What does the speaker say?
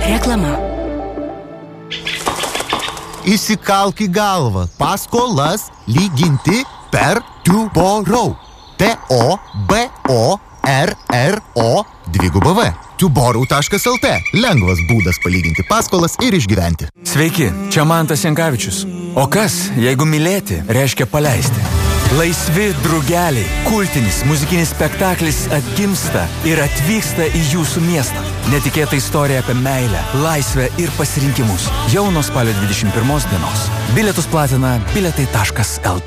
Reklama. Įsikalk į galvą. Paskolas lyginti per Tuborrow. T-O-B-O-R-R-O-2V. Tuborrow.lt. Lengvas būdas palyginti paskolas ir išgyventi. Sveiki, čia Mantas Jankavičius. O kas, jeigu mylėti, reiškia paleisti? Laisvi drugeliai. Kultinis muzikinis spektaklis atgimsta ir atvyksta į jūsų miestą. Netikėta istorija apie meilę, laisvę ir pasirinkimus. Jau nuo spalio 21 dienos. Bilietus platina bilietai.lt.